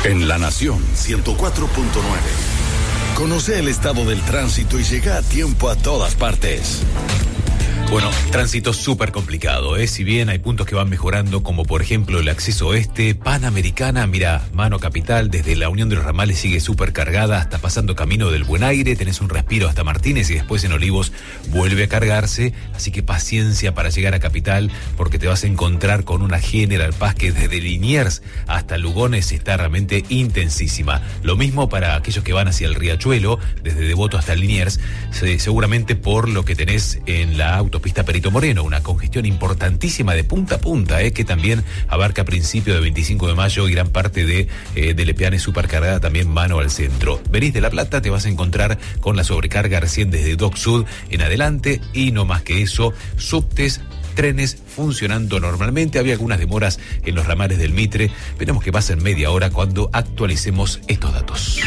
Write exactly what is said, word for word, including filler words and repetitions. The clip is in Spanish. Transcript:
En La Nación ciento cuatro punto nueve. Conoce el estado del tránsito y llega a tiempo a todas partes. Bueno, tránsito súper complicado, ¿eh? Si bien hay puntos que van mejorando, como por ejemplo el acceso oeste, Panamericana, mira, Mano Capital, desde la Unión de los Ramales sigue súper cargada, hasta pasando Camino del Buen Aire, tenés un respiro hasta Martínez y después en Olivos vuelve a cargarse, así que paciencia para llegar a Capital, porque te vas a encontrar con una General Paz que desde Liniers hasta Lugones está realmente intensísima. Lo mismo para aquellos que van hacia el Riachuelo, desde Devoto hasta Liniers, seguramente por lo que tenés en la autopista Perito Moreno, una congestión importantísima de punta a punta, eh, que también abarca a principio de veinticinco de mayo y gran parte de, eh, de Lepeane supercargada, también mano al centro. Venís de La Plata, te vas a encontrar con la sobrecarga recién desde Dock Sud en adelante y no más que eso, subtes, trenes funcionando normalmente. Había algunas demoras en los ramales del Mitre. Veremos qué pasa en media hora cuando actualicemos estos datos.